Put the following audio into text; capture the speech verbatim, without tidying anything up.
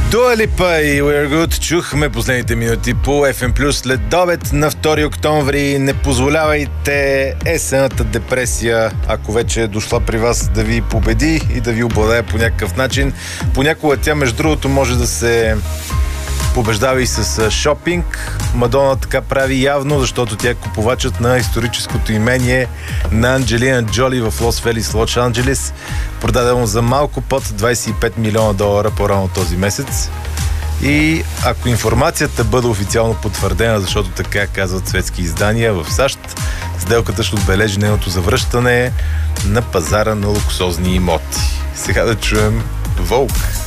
Дуа Липа и We're Good чухме последните минути по еф ем Плюс след обед на втори октомври. Не позволявайте есенната депресия, ако вече е дошла при вас, да ви победи и да ви обладае по някакъв начин. Понякога тя, между другото, може да се побеждава и с шопинг. Мадона така прави явно, защото тя е купувачът на историческото имение на Анджелина Джоли в Лос Велис, Лос Анджелис, продадено за малко под двайсет и пет милиона долара по-рано този месец. И ако информацията бъде официално потвърдена, защото така казват светски издания в САЩ, сделката ще отбележи нейното завръщане на пазара на луксозни имоти. Сега да чуем Волк.